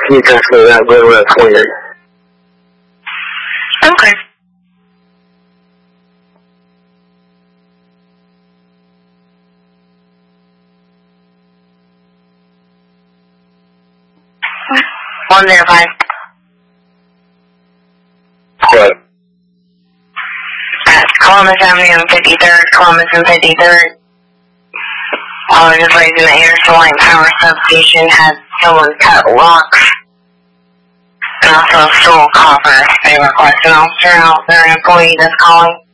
Can you transfer that? We're at 28. Okay. One there, 5. What? At Columbus Avenue and 53rd, Columbus and 53rd. I was just raising the air, so Light Power Substation had someone cut locks and also stole copper. They request an officer out there, an employee that's calling.